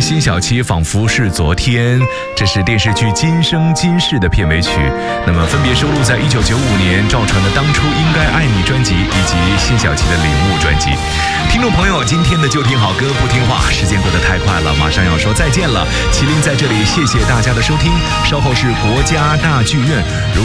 辛晓琪仿佛是昨天，这是电视剧《今生今世》的片尾曲，那么分别收录在1995年赵传的《当初应该爱你》专辑以及辛晓琪的《领悟》专辑。听众朋友，今天的就听好歌不听话，时间过得太快了，马上要说再见了。麒麟在这里谢谢大家的收听，稍后是国家大剧院。